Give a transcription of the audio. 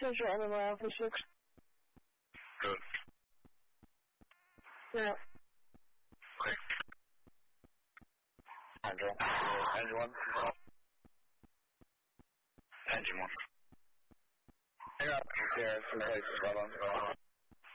Central Illinois Office 6. Good. Yeah. Okay. Engine 1. Engine 1. Hang up. Here, some places,